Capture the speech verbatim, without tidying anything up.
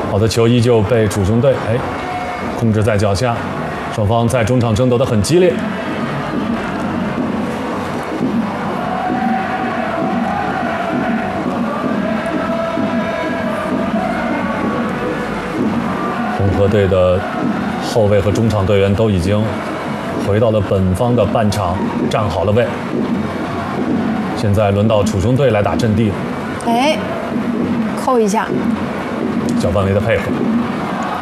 好的球依旧被楚雄队哎控制在脚下，双方在中场争夺得很激烈。红河队的后卫和中场队员都已经回到了本方的半场，站好了位。现在轮到楚雄队来打阵地了。 哎，扣一下。 小范围的配合。